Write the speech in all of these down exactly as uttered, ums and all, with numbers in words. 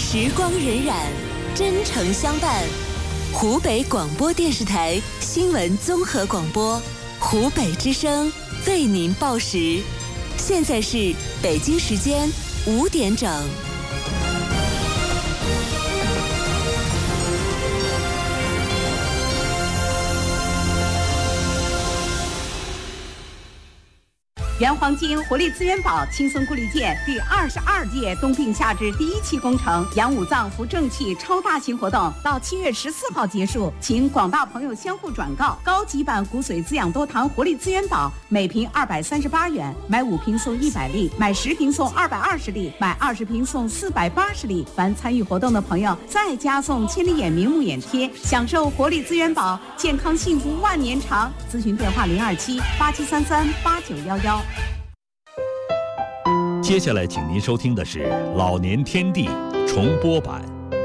时光荏苒，真诚相伴。湖北广播电视台新闻综合广播，湖北之声为您报时。现在是北京时间五点整。 原黄金活力资源宝轻松固力件第二十二届冬病夏治第一期工程养五脏扶正气超大型活动到七月十四号结束，请广大朋友相互转告。高级版骨髓滋养多糖活力资源宝每瓶二百三十八元，买五瓶送一百粒，买十瓶送二百二十粒，买二十瓶送四百八十粒。凡参与活动的朋友再加送千里眼明目眼贴，享受活力资源宝，健康幸福万年长。咨询电话零二七八七三三八九幺幺。 接下来，请您收听的是《老年天地》重播版。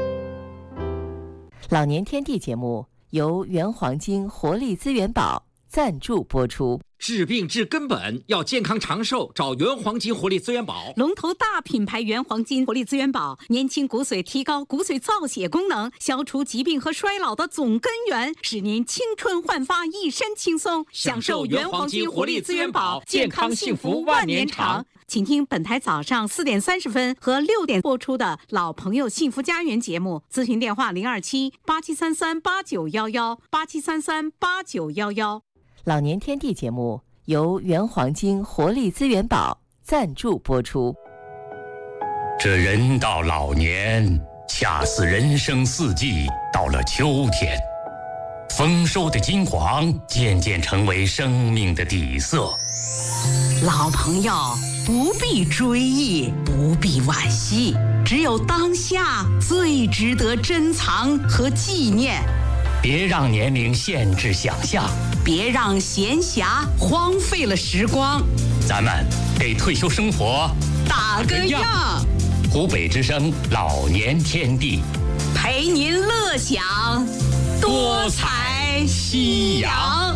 老年天地节目由原黄金活力资源宝赞助播出。 治病治根本，要健康长寿，找原黄金活力资源宝。 龙头大品牌原黄金活力资源宝，年轻骨髓，提高骨髓造血功能，消除疾病和衰老的总根源，使您青春焕发，一身轻松。 享受原黄金活力资源宝，健康幸福万年长。 请听本台早上四点三十分和六点播出的老朋友幸福家园节目，咨询电话零二七八七三三八九幺幺八七三三八九幺幺。 老年天地节目由原黄金活力资源宝赞助播出。 这人到老年，恰似人生四季到了秋天，丰收的金黄渐渐成为生命的底色。 老朋友不必追忆，不必惋惜，只有当下最值得珍藏和纪念。 别让年龄限制想象， 别让闲暇荒废了时光。 咱们给退休生活打个样。 湖北之声老年天地， 陪您乐享多彩夕阳。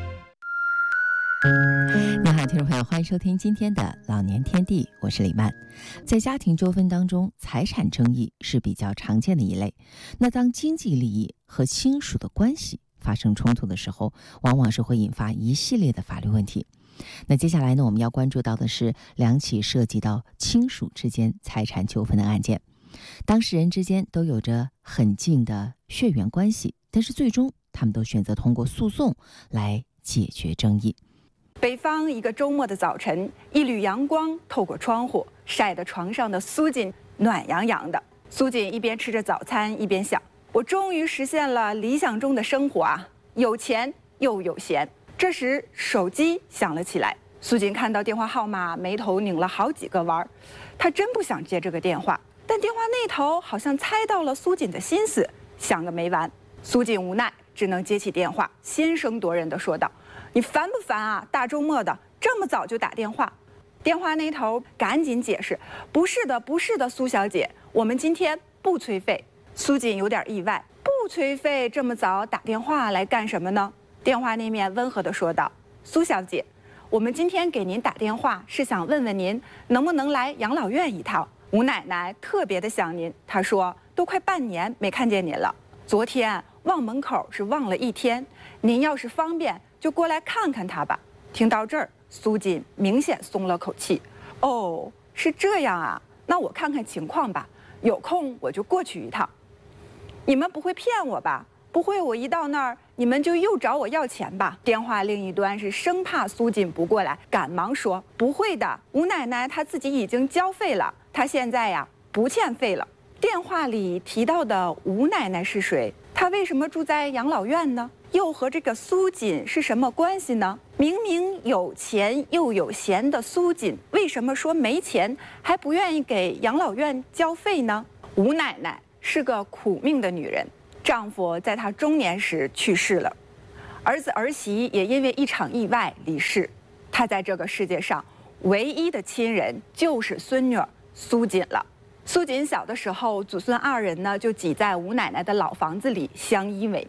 你好，听众朋友，欢迎收听今天的老年天地，我是李曼。在家庭纠纷当中，财产争议是比较常见的一类。那当经济利益和亲属的关系发生冲突的时候，往往是会引发一系列的法律问题。那接下来呢，我们要关注到的是两起涉及到亲属之间财产纠纷的案件。当事人之间都有着很近的血缘关系，但是最终他们都选择通过诉讼来解决争议。 北方一个周末的早晨，一缕阳光透过窗户，晒得床上的苏锦暖洋洋的。苏锦一边吃着早餐，一边想：我终于实现了理想中的生活啊，有钱又有闲。这时手机响了起来，苏锦看到电话号码，眉头拧了好几个弯。他真不想接这个电话，但电话那头好像猜到了苏锦的心思，想个没完。苏锦无奈，只能接起电话，先声夺人地说道：你烦不烦啊？大周末的这么早就打电话。电话那头赶紧解释：不是的，不是的，苏小姐，我们今天不催费。苏锦有点意外，不催费，这么早打电话来干什么呢？电话那面温和地说道：苏小姐，我们今天给您打电话是想问问您能不能来养老院一趟。吴奶奶特别的想您，她说都快半年没看见您了，昨天望门口是望了一天，您要是方便就过来看看她吧。听到这儿，苏锦明显松了口气。哦，是这样啊，那我看看情况吧，有空我就过去一趟。你们不会骗我吧？不会我一到那儿你们就又找我要钱吧？电话另一端是生怕苏锦不过来，赶忙说：不会的，吴奶奶她自己已经交费了，她现在呀不欠费了。电话里提到的吴奶奶是谁？她为什么住在养老院呢？又和这个苏锦是什么关系呢？明明有钱又有闲的苏锦，为什么说没钱还不愿意给养老院交费呢？吴奶奶是个苦命的女人，丈夫在她中年时去世了，儿子儿媳也因为一场意外离世，她在这个世界上唯一的亲人就是孙女儿苏锦了。苏锦小的时候，祖孙二人呢就挤在吴奶奶的老房子里相依为命。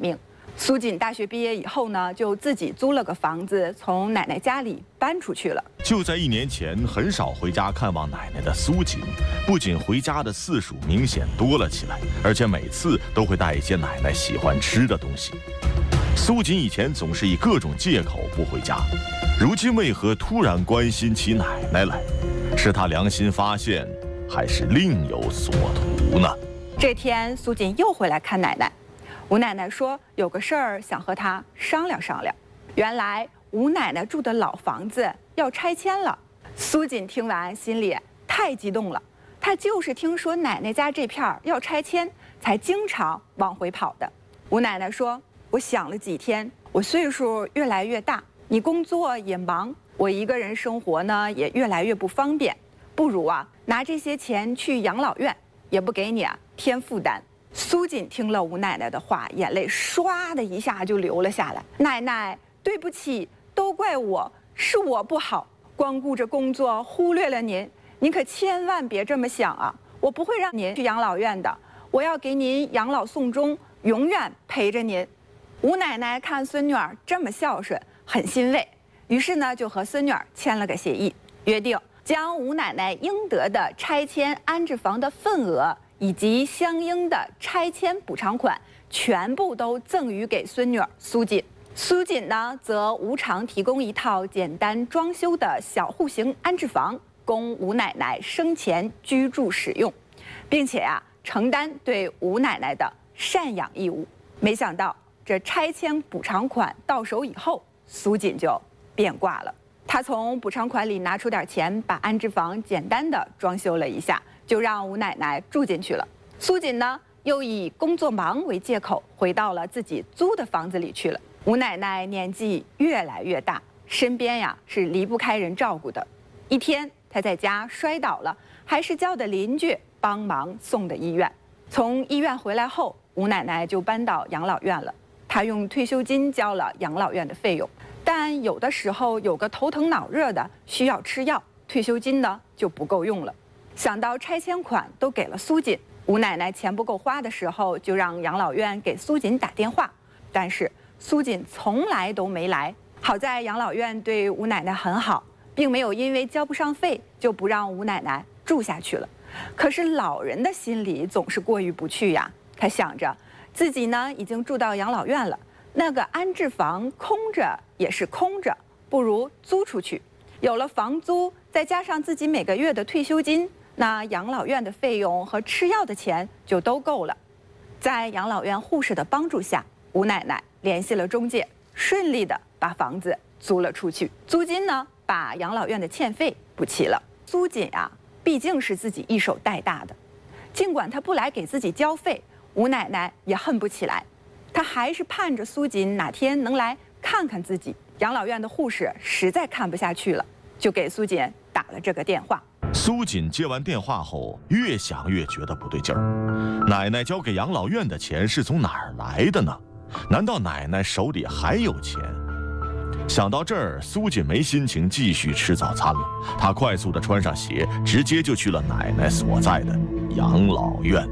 苏锦大学毕业以后呢，就自己租了个房子，从奶奶家里搬出去了。 就在一年前，很少回家看望奶奶的苏锦，不仅回家的次数明显多了起来，而且每次都会带一些奶奶喜欢吃的东西。苏锦以前总是以各种借口不回家，如今为何突然关心起奶奶来？是她良心发现，还是另有所图呢？ 这天，苏锦又回来看奶奶。吴奶奶说有个事儿想和她商量商量。原来吴奶奶住的老房子要拆迁了。苏锦听完心里太激动了，她就是听说奶奶家这片儿要拆迁，才经常往回跑的。吴奶奶说，我想了几天，我岁数越来越大，你工作也忙，我一个人生活呢也越来越不方便，不如啊拿这些钱去养老院，也不给你啊添负担。苏锦听了吴奶奶的话，眼泪唰的一下就流了下来。奶奶，对不起，都怪我，是我不好，光顾着工作，忽略了您。您可千万别这么想啊！我不会让您去养老院的，我要给您养老送终，永远陪着您。吴奶奶看孙女儿这么孝顺，很欣慰，于是呢就和孙女儿签了个协议，约定将吴奶奶应得的拆迁安置房的份额以及相应的拆迁补偿款，全部都赠予给孙女儿苏锦。苏锦呢，则无偿提供一套简单装修的小户型安置房，供吴奶奶生前居住使用，并且啊，承担对吴奶奶的赡养义务。没想到这拆迁补偿款到手以后，苏锦就变卦了。她从补偿款里拿出点钱，把安置房简单的装修了一下，就让吴奶奶住进去了。苏锦呢，又以工作忙为借口，回到了自己租的房子里去了。吴奶奶年纪越来越大，身边呀是离不开人照顾的。一天，她在家摔倒了，还是叫的邻居帮忙送的医院。从医院回来后，吴奶奶就搬到养老院了。她用退休金交了养老院的费用，但有的时候有个头疼脑热的需要吃药，退休金呢就不够用了。想到拆迁款都给了苏锦，吴奶奶钱不够花的时候，就让养老院给苏锦打电话，但是苏锦从来都没来。好在养老院对吴奶奶很好，并没有因为交不上费就不让吴奶奶住下去了。可是老人的心里总是过意不去呀，他想着自己呢已经住到养老院了，那个安置房空着也是空着，不如租出去，有了房租，再加上自己每个月的退休金，那养老院的费用和吃药的钱就都够了。在养老院护士的帮助下，吴奶奶联系了中介，顺利的把房子租了出去。租金呢，把养老院的欠费补齐了。苏锦啊，毕竟是自己一手带大的，尽管她不来给自己交费，吴奶奶也恨不起来，她还是盼着苏锦哪天能来看看自己。养老院的护士实在看不下去了，就给苏锦打了这个电话。 苏锦接完电话后，越想越觉得不对劲儿。奶奶交给养老院的钱是从哪儿来的呢？难道奶奶手里还有钱？想到这儿，苏锦没心情继续吃早餐了。她快速地穿上鞋，直接就去了奶奶所在的养老院。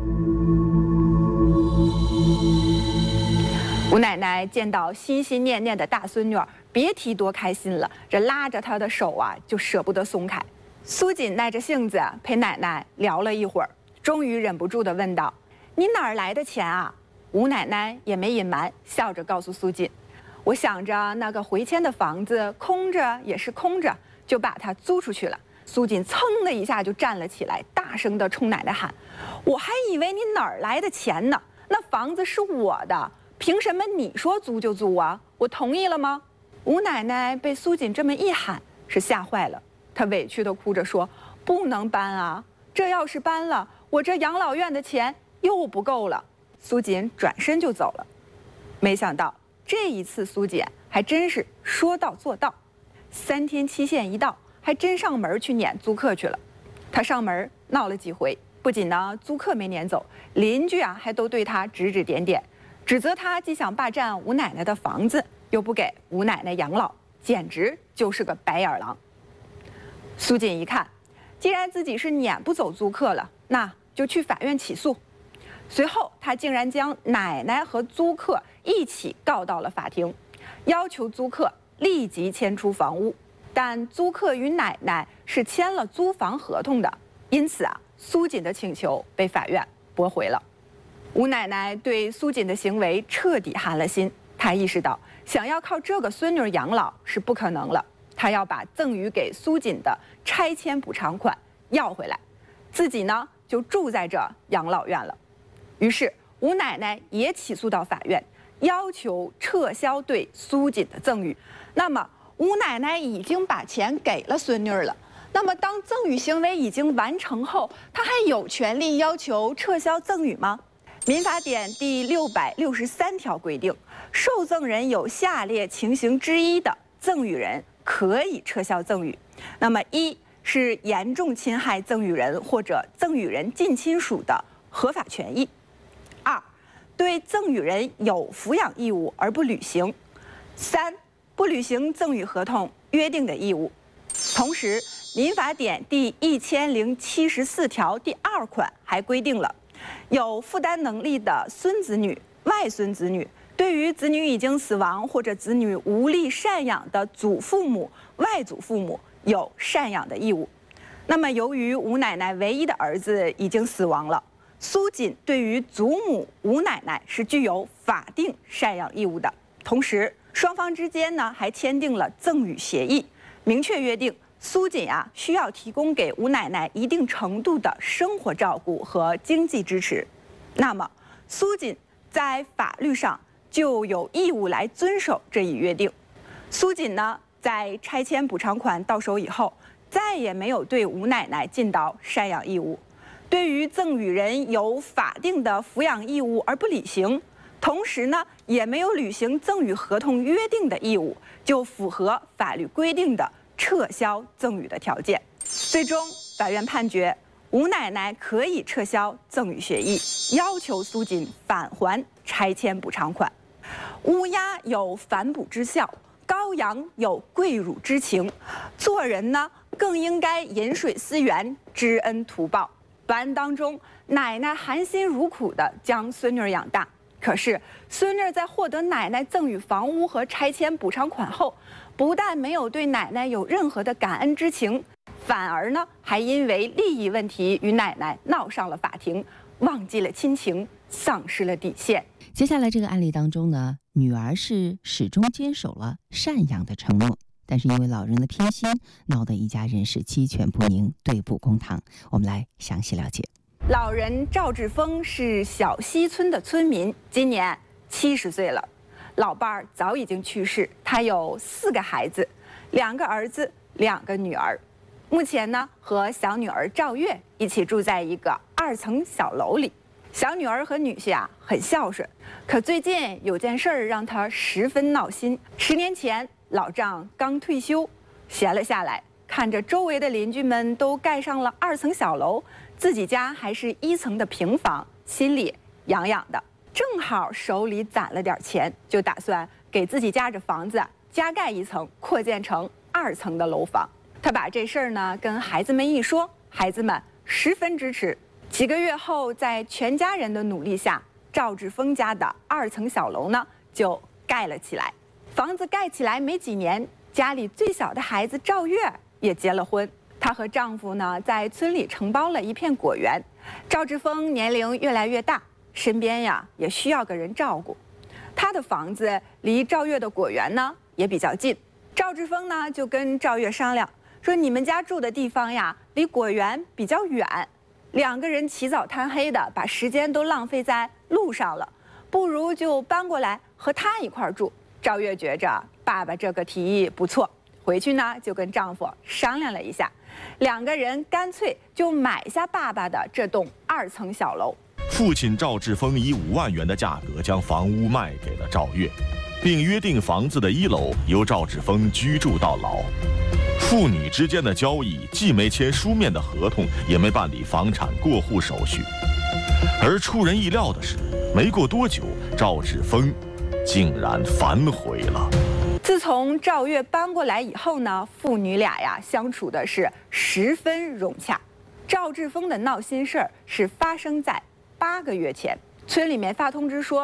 吴奶奶见到心心念念的大孙女儿，别提多开心了，这拉着她的手啊，就舍不得松开。苏锦耐着性子陪奶奶聊了一会儿，终于忍不住地问道：“你哪儿来的钱啊？”吴奶奶也没隐瞒，笑着告诉苏锦：“我想着那个回迁的房子空着也是空着，就把它租出去了。”苏锦噌的一下就站了起来，大声地冲奶奶喊：“我还以为你哪儿来的钱呢？那房子是我的，凭什么你说租就租啊？我同意了吗？”吴奶奶被苏锦这么一喊，是吓坏了，她委屈地哭着说：“不能搬啊！这要是搬了，我这养老院的钱又不够了。”苏锦转身就走了。没想到这一次苏锦还真是说到做到，三天期限一到，还真上门去撵租客去了。他上门闹了几回，不仅呢租客没撵走，邻居啊还都对他指指点点，指责他既想霸占吴奶奶的房子，又不给吴奶奶养老，简直就是个白眼狼。苏锦一看，既然自己是撵不走租客了，那就去法院起诉。随后，他竟然将奶奶和租客一起告到了法庭，要求租客立即迁出房屋。但租客与奶奶是签了租房合同的，因此啊，苏锦的请求被法院驳回了。吴奶奶对苏锦的行为彻底寒了心，她意识到想要靠这个孙女养老是不可能了，她要把赠予给苏锦的拆迁补偿款要回来，自己呢就住在这养老院了。于是吴奶奶也起诉到法院，要求撤销对苏锦的赠与。那么吴奶奶已经把钱给了孙女了，那么当赠与行为已经完成后，她还有权利要求撤销赠与吗？民法典第六百六十三条规定，受赠人有下列情形之一的，赠与人可以撤销赠与。那么一是严重侵害赠与人或者赠与人近亲属的合法权益；二，对赠与人有抚养义务而不履行；三，不履行赠与合同约定的义务。同时，民法典第一千零七十四条第二款还规定了，有负担能力的孙子女、外孙子女，对于子女已经死亡或者子女无力赡养的祖父母、外祖父母有赡养的义务。那么，由于吴奶奶唯一的儿子已经死亡了，苏锦对于祖母吴奶奶是具有法定赡养义务的。同时，双方之间呢还签订了赠与协议，明确约定苏锦啊需要提供给吴奶奶一定程度的生活照顾和经济支持。那么，苏锦在法律上就有义务来遵守这一约定。苏锦呢，在拆迁补偿款到手以后，再也没有对吴奶奶尽到赡养义务。对于赠与人有法定的抚养义务而不履行，同时呢，也没有履行赠与合同约定的义务，就符合法律规定的撤销赠与的条件。最终，法院判决吴奶奶可以撤销赠与协议，要求苏锦返还拆迁补偿款。乌鸦有反哺之效，羔羊有跪乳之情，做人呢更应该饮水思源，知恩图报。本案当中，奶奶含辛茹苦地将孙女养大，可是孙女在获得奶奶赠与房屋和拆迁补偿款后，不但没有对奶奶有任何的感恩之情，反而呢还因为利益问题与奶奶闹上了法庭，忘记了亲情，丧失了底线。 接下来这个案例当中呢，女儿是始终坚守了赡养的承诺，但是因为老人的偏心，闹得一家人是鸡犬不宁，对簿公堂。我们来详细了解。 老人赵志峰是小溪村的村民，今年七十岁了。老伴儿早已经去世，他有四个孩子，两个儿子，两个女儿。目前呢，和小女儿赵月一起住在一个二层小楼里。小女儿和女婿啊很孝顺，可最近有件事儿让他十分闹心。十年前，老丈刚退休，闲了下来，看着周围的邻居们都盖上了二层小楼，自己家还是一层的平房，心里痒痒的。正好手里攒了点钱，就打算给自己家这房子加盖一层，扩建成二层的楼房。他把这事儿呢跟孩子们一说，孩子们十分支持。几个月后，在全家人的努力下，赵志峰家的二层小楼呢就盖了起来。房子盖起来没几年，家里最小的孩子赵月也结了婚。她和丈夫呢在村里承包了一片果园。赵志峰年龄越来越大，身边呀也需要个人照顾。他的房子离赵月的果园呢也比较近。赵志峰呢就跟赵月商量说：“你们家住的地方呀离果园比较远，两个人起早贪黑的，把时间都浪费在路上了，不如就搬过来和他一块儿住。”赵月觉着爸爸这个提议不错，回去呢就跟丈夫商量了一下，两个人干脆就买下爸爸的这栋二层小楼。 父亲赵志峰以五万元的价格将房屋卖给了赵月，并约定房子的一楼由赵志峰居住到老。父女之间的交易既没签书面的合同，也没办理房产过户手续。而出人意料的是，没过多久，赵志峰竟然反悔了。 自从赵月搬过来以后呢，父女俩呀相处的是十分融洽。赵志峰的闹心事儿是发生在八个月前，村里面发通知说，